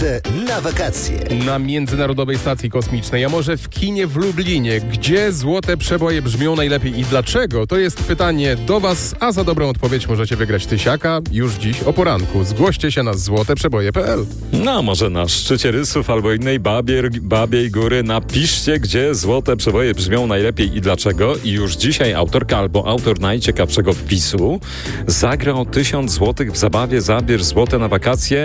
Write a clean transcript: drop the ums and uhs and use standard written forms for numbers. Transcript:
najlepsze na wakacje. Na Międzynarodowej Stacji Kosmicznej, a może w kinie w Lublinie. Gdzie złote przeboje brzmią najlepiej i dlaczego? To jest pytanie do Was, a za dobrą odpowiedź możecie wygrać tysiaka już dziś o poranku. Zgłoście się na złoteprzeboje.pl. No, może na szczycie Rysów albo innej babiej góry napiszcie, gdzie złote przeboje brzmią najlepiej i dlaczego. I już dzisiaj autorka albo autor najciekawszego wpisu zagra o 1000 złotych w zabawie Zabierz złote na wakacje.